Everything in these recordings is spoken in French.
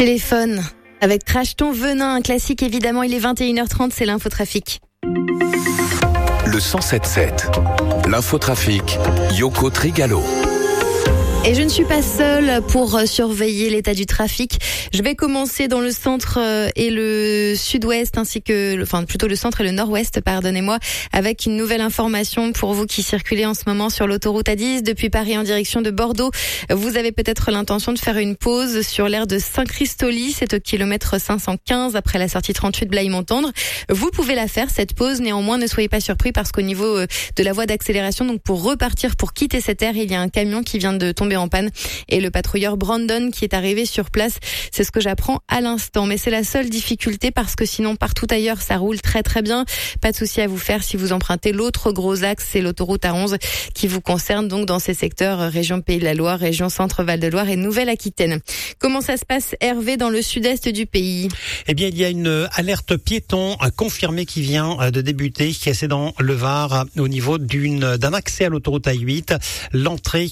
Téléphone avec Crache ton venin, un classique évidemment, il est 21h30, c'est l'infotrafic. Le 107.7, l'infotrafic, Yoko Trigalo. Et je ne suis pas seule pour surveiller l'état du trafic. Je vais commencer dans le centre et le sud-ouest ainsi que, plutôt le centre et le nord-ouest, pardonnez-moi, avec une nouvelle information pour vous qui circulez en ce moment sur l'autoroute A10 depuis Paris en direction de Bordeaux. Vous avez peut-être l'intention de faire une pause sur l'aire de Saint-Christoly, c'est au kilomètre 515 après la sortie 38 Blaye-Montendre. Vous pouvez la faire, cette pause, néanmoins ne soyez pas surpris parce qu'au niveau de la voie d'accélération, donc pour repartir, pour quitter cette aire, il y a un camion qui vient de tomber en panne et le patrouilleur Brandon qui est arrivé sur place, c'est ce que j'apprends à l'instant, mais c'est la seule difficulté parce que sinon partout ailleurs ça roule très très bien, pas de souci à vous faire si vous empruntez l'autre gros axe, c'est l'autoroute A11 qui vous concerne donc dans ces secteurs région Pays de la Loire, région Centre Val de Loire et Nouvelle-Aquitaine. Comment ça se passe, Hervé, dans le sud-est du pays? Eh bien, il y a une alerte piéton confirmée qui vient de débuter, c'est dans le Var au niveau d'un accès à l'autoroute A8, l'entrée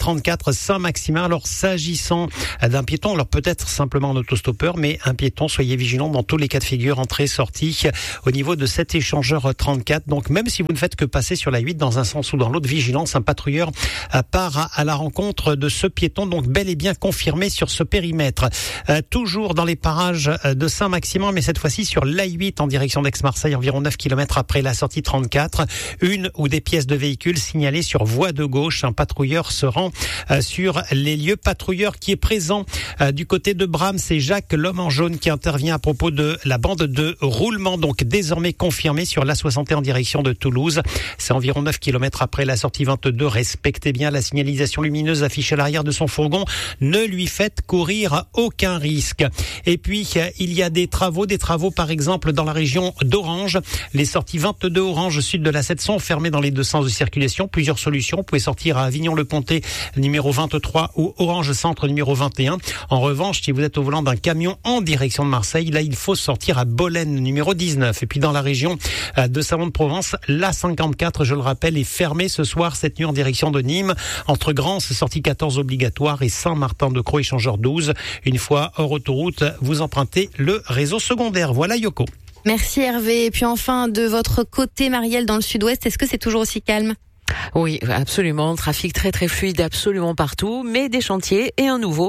34 Saint-Maximin. Alors, s'agissant d'un piéton, alors peut-être simplement un autostoppeur, mais un piéton, soyez vigilants dans tous les cas de figure, entrée, sortie, au niveau de cet échangeur 34. Donc, même si vous ne faites que passer sur la 8 dans un sens ou dans l'autre, vigilance, un patrouilleur part à la rencontre de ce piéton, donc bel et bien confirmé sur ce périmètre. Toujours dans les parages de Saint-Maximin, mais cette fois-ci sur l'A8 en direction d'Aix-Marseille, environ 9 km après la sortie 34. Une ou des pièces de véhicules signalées sur voie de gauche. Un patrouilleur se rend sur les lieux. Patrouilleur qui est présent du côté de Bram, c'est Jacques, l'homme en jaune, qui intervient à propos de la bande de roulement, donc désormais confirmée sur l'A61 en direction de Toulouse. C'est environ 9 km après la sortie 22. Respectez bien la signalisation lumineuse affichée à l'arrière de son fourgon. Ne lui faites courir aucun risque. Et puis, il y a des travaux par exemple dans la région d'Orange. Les sorties 22 Orange sud de la 7 sont fermées dans les deux sens de circulation. Plusieurs solutions. Vous pouvez sortir à Avignon-le-Pontet numéro 23 ou Orange Centre numéro 21. En revanche, si vous êtes au volant d'un camion en direction de Marseille, là, il faut sortir à Bolène numéro 19. Et puis dans la région de Salon-de-Provence, l'A54, je le rappelle, est fermée ce soir, cette nuit en direction de Nîmes. Entre Grance, sortie 14 obligatoire et Saint-Martin-de-Croix, échangeur 12. Une fois hors autoroute, vous empruntez le réseau secondaire. Voilà Yoko. Merci Hervé. Et puis enfin, de votre côté, Marielle, dans le sud-ouest, est-ce que c'est toujours aussi calme ? Oui, absolument. Trafic très très fluide absolument partout, mais des chantiers et un nouveau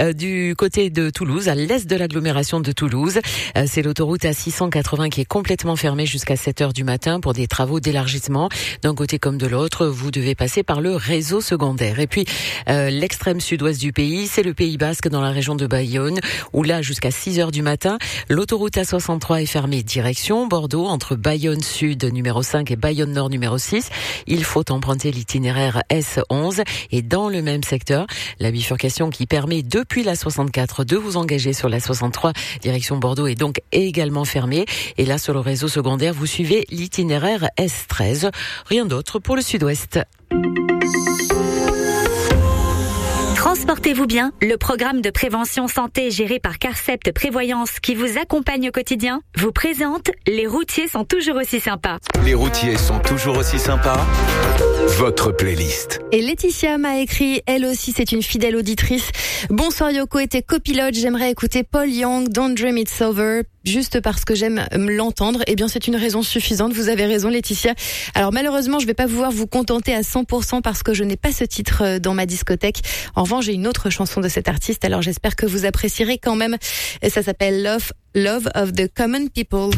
du côté de Toulouse, à l'est de l'agglomération de Toulouse. C'est l'autoroute A680 qui est complètement fermée jusqu'à 7h du matin pour des travaux d'élargissement. D'un côté comme de l'autre, vous devez passer par le réseau secondaire. Et puis, l'extrême sud-ouest du pays, c'est le Pays Basque dans la région de Bayonne, où là, jusqu'à 6h du matin, l'autoroute A63 est fermée direction Bordeaux, entre Bayonne Sud numéro 5 et Bayonne Nord numéro 6. Il faut emprunter l'itinéraire S11 et dans le même secteur, la bifurcation qui permet depuis la 64 de vous engager sur la 63 direction Bordeaux est donc également fermée. Et là, sur le réseau secondaire, vous suivez l'itinéraire S13. Rien d'autre pour le sud-ouest. Transportez-vous bien, le programme de prévention santé géré par Carcept Prévoyance qui vous accompagne au quotidien vous présente Les routiers sont toujours aussi sympas. Les routiers sont toujours aussi sympas. Votre playlist. Et Laetitia m'a écrit, elle aussi c'est une fidèle auditrice. Bonsoir Yoko et tes copilotes, j'aimerais écouter Paul Young, Don't Dream It's Over, juste parce que j'aime l'entendre. Eh bien c'est une raison suffisante, vous avez raison Laetitia. Alors malheureusement je vais pas pouvoir vous contenter à 100% parce que je n'ai pas ce titre dans ma discothèque. En revanche j'ai une autre chanson de cet artiste, alors j'espère que vous apprécierez quand même. Et ça s'appelle Love of the Common People.